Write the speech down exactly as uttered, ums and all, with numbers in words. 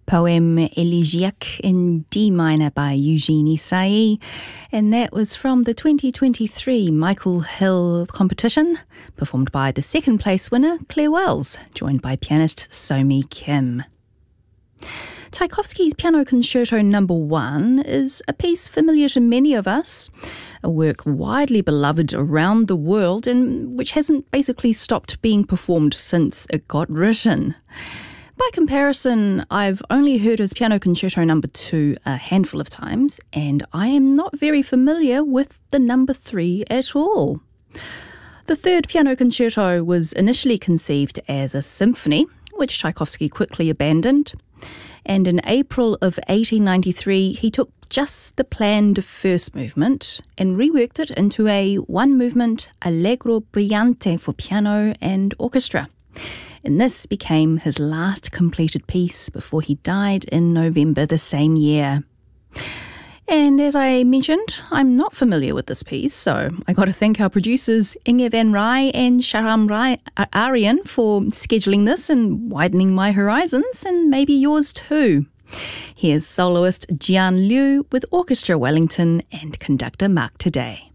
poem Elegiac in D minor by Eugene Isai, and that was from the twenty twenty-three Michael Hill competition, performed by the second place winner Claire Wells, joined by pianist Somi Kim. Tchaikovsky's Piano Concerto Number One is a piece familiar to many of us, a work widely beloved around the world and which hasn't basically stopped being performed since it got written. By comparison, I've only heard his Piano Concerto Number Two a handful of times, and I am not very familiar with the Number Three at all. The third piano concerto was initially conceived as a symphony, which Tchaikovsky quickly abandoned. And in April of eighteen ninety-three, he took just the planned first movement and reworked it into a one-movement Allegro brillante for piano and orchestra. And this became his last completed piece before he died in November the same year. And as I mentioned, I'm not familiar with this piece, so I got to thank our producers Inge van Rij and Sharam Rai- Aryan for scheduling this and widening my horizons, and maybe yours too. Here's soloist Jian Liu with Orchestra Wellington and conductor Mark Today.